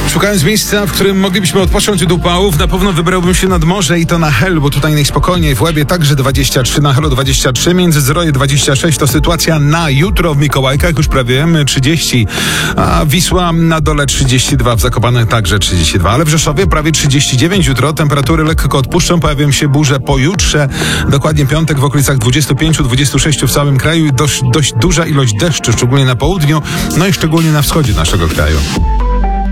Szukając miejsca, w którym moglibyśmy odpocząć od upałów, na pewno wybrałbym się nad morze i to na Hel, bo tutaj najspokojniej. W Łebie także 23, na Helu 23, Międzyzdroje 26 to sytuacja na jutro, w Mikołajkach już prawie 30, a Wisła na dole 32, w Zakopanem także 32, ale w Rzeszowie prawie 39 jutro, temperatury lekko odpuszczą, pojawią się burze pojutrze, dokładnie piątek w okolicach 25-26 w całym kraju i dość duża ilość deszczu, szczególnie na południu, no i szczególnie na wschodzie naszego kraju.